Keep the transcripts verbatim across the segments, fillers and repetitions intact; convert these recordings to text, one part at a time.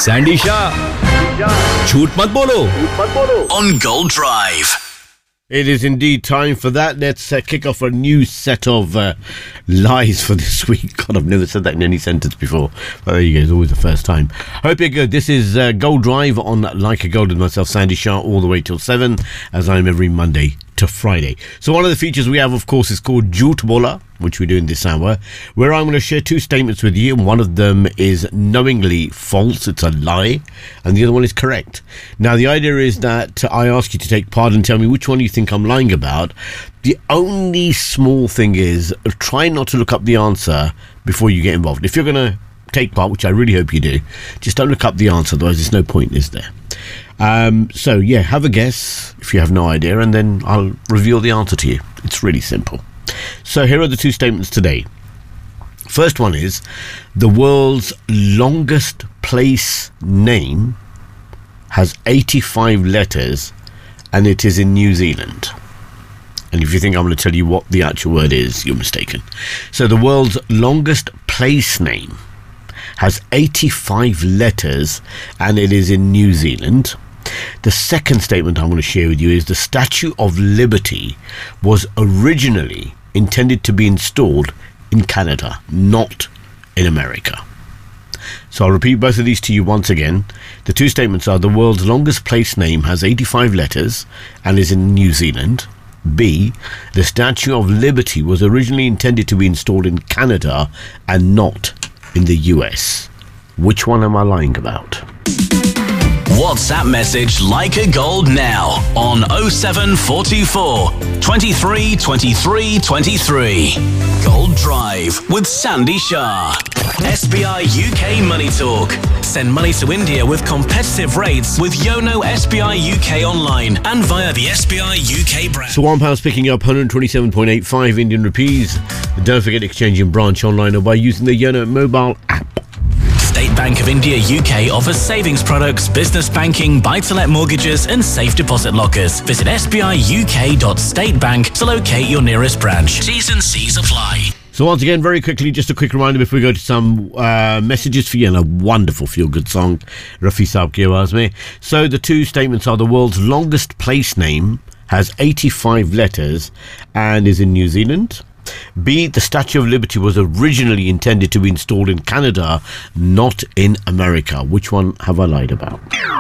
Sandy Shah, झूठ मत बोलो on Gold Drive. It is indeed time for that. Let's uh, kick off a new set of uh, lies for this week. God, I've never said that in any sentence before. But there you go, it's always the first time. Hope you're good. This is uh, Gold Drive on Like a Gold with myself, Sandy Shah, all the way till seven, as I'm every Monday to Friday. So one of the features we have, of course, is called Jhoot Bola, which we do in this hour, where I'm going to share two statements with you, and one of them is knowingly false, it's a lie, and the other one is correct. Now, the idea is that I ask you to take part and tell me which one you think I'm lying about. The only small thing is, try not to look up the answer before you get involved. If you're going to take part, which I really hope you do, just don't look up the answer, otherwise there's no point, is there? Um, so, yeah, have a guess if you have no idea, and then I'll reveal the answer to you. It's really simple. So here are the two statements today. First one is, the world's longest place name has eighty-five letters and it is in New Zealand. And if you think I'm going to tell you what the actual word is, you're mistaken. So the world's longest place name has eighty-five letters and it is in New Zealand. The second statement I'm going to share with you is the Statue of Liberty was originally intended to be installed in Canada, not in America. So I'll repeat both of these to you once again. The two statements are: the world's longest place name has eighty-five letters and is in New Zealand. B, the Statue of Liberty was originally intended to be installed in Canada and not in the U S. Which one am I lying about? WhatsApp message Like a Gold now on oh seven four two four, twenty-three, twenty-three, twenty-three. Gold Drive with Sandy Shah. S B I U K Money Talk. Send money to India with competitive rates with Yono S B I U K online and via the S B I U K brand. So one pound's picking up one hundred twenty-seven point eight five Indian rupees. Don't forget exchanging branch online or by using the Yono mobile app. State Bank of India U K offers savings products, business banking, buy-to-let mortgages and safe deposit lockers. Visit s b i u k dot state bank to locate your nearest branch. T's and C's apply. So once again, very quickly, just a quick reminder before we go to some uh, messages for you and a wonderful feel-good song, Rafi Saab ki awaaz mein. So the two statements are: the world's longest place name has eighty-five letters and is in New Zealand. B, the Statue of Liberty was originally intended to be installed in Canada, not in America. Which one have I lied about?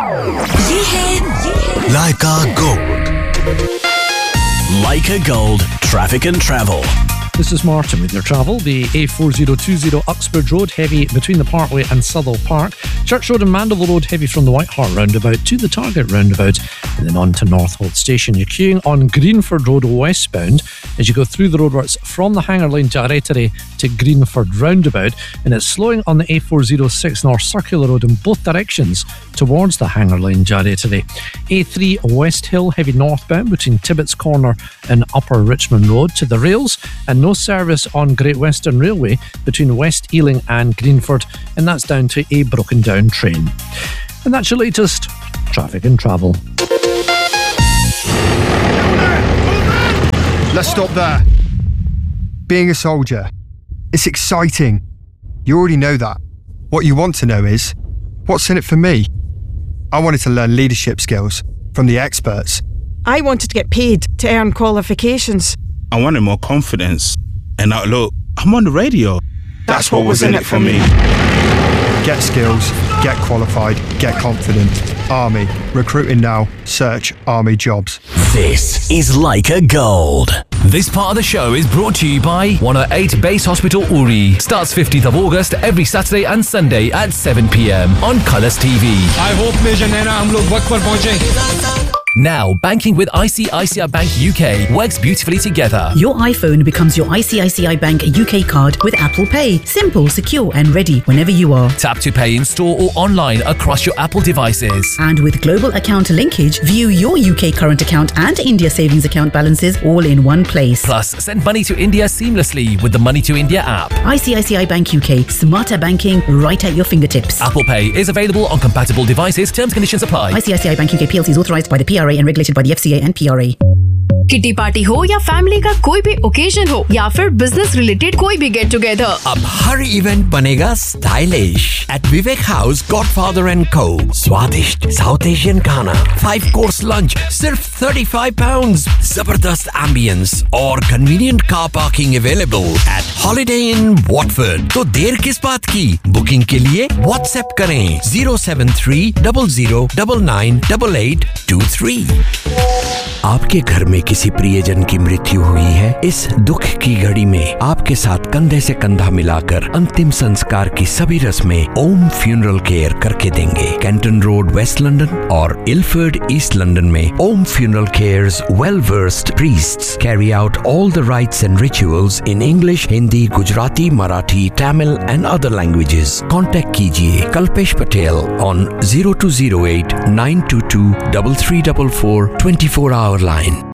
Like a Gold. Like a Gold, traffic and travel. This is Martin with your travel. The A four oh two oh Uxbridge Road, heavy between the Parkway and Southall Park. Church Road and Mandeville Road, heavy from the White Hart roundabout to the Target roundabout, and then on to Northolt Station. You're queuing on Greenford Road westbound as you go through the roadworks from the Hanger Lane Jarrettery to Greenford roundabout, and it's slowing on the A four oh six North Circular Road in both directions towards the Hanger Lane Jarrettery. A three West Hill, heavy northbound between Tibbetts Corner and Upper Richmond Road to the rails, and no service on Great Western Railway between West Ealing and Greenford, and that's down to a broken down train. And that's your latest traffic and travel. Let's stop there. Being a soldier, it's exciting. You already know that. What you want to know is, what's in it for me? I wanted to learn leadership skills from the experts. I wanted to get paid to earn qualifications. I wanted more confidence. And now look, I'm on the radio. That's what was in it for me. Get skills, get qualified, get confident. Army. Recruiting now. Search Army jobs. This is Like a Gold. This part of the show is brought to you by one oh eight Base Hospital Uri. Starts fifteenth of August every Saturday and Sunday at seven p.m. on Colours T V. I hope Major Naina hum log waqt par pahunche. Now, banking with I C I C I Bank U K works beautifully together. Your iPhone becomes your I C I C I Bank U K card with Apple Pay. Simple, secure and ready whenever you are. Tap to pay in store or online across your Apple devices. And with global account linkage, view your U K current account and India savings account balances all in one place. Plus, send money to India seamlessly with the Money to India app. I C I C I Bank U K. Smarter banking right at your fingertips. Apple Pay is available on compatible devices. Terms and conditions apply. I C I C I Bank U K P L C is authorised by the P R A and regulated by the F C A and P R A. Kitty party हो या family का कोई भी occasion हो या फिर business related कोई भी गेट टुगेदर, अब हर इवेंट बनेगा stylish eight Vivek house godfather and को। स्वादिष्ट साउथ एशियन खाना, फाइव कोर्स लंच सिर्फ thirty-five pounds, जबरदस्त एम्बियंस और convenient car parking available at holiday in Watford. तो देर किस बात की, बुकिंग के लिए व्हाट्सएप करें zero seven three zero zero nine nine eight eight two three। आपके घर में किसी प्रियजन की मृत्यु हुई है? इस दुख की घड़ी में आपके साथ कंधे से कंधा मिलाकर अंतिम संस्कार की सभी रस्में ओम फ्यूनरल केयर करके देंगे। कैंटन रोड वेस्ट लंदन और इलफर्ड ईस्ट लंदन में ओम funeral cares well versed priests carry out all the rights and rituals in English, Hindi, Gujarati, Marathi, Tamil and other languages. Contact कीजिए Kalpesh Patel on zero two zero eight nine two two three three four four twenty-four hour line.